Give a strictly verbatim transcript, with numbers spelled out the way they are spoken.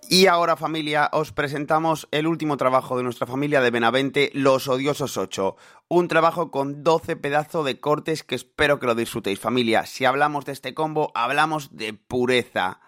Y ahora, familia, os presentamos el último trabajo de nuestra familia de Benavente, Los Odiosos ocho. Un trabajo con doce pedazos de cortes que espero que lo disfrutéis, familia. Si hablamos de este combo, hablamos de pureza.